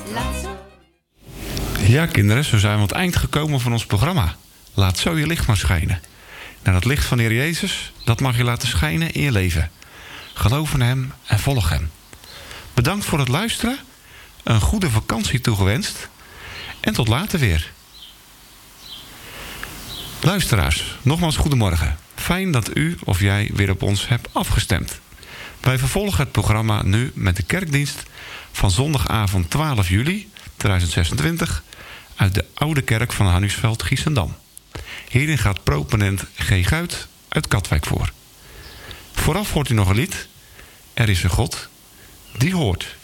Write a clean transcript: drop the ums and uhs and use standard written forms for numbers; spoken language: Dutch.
Ja, kinderen, zo zijn we aan het eind gekomen van ons programma. Laat zo je licht maar schijnen. Nou, dat licht van de Heer Jezus, dat mag je laten schijnen in je leven. Geloof in Hem en volg Hem. Bedankt voor het luisteren. Een goede vakantie toegewenst. En tot later weer. Luisteraars, nogmaals goedemorgen. Fijn dat u of jij weer op ons hebt afgestemd. Wij vervolgen het programma nu met de kerkdienst van zondagavond 12 juli 2026... uit de Oude Kerk van Hanusveld, Giessendam. Hierin gaat proponent G. Guit uit Katwijk voor. Vooraf hoort u nog een lied. Er is een God die hoort.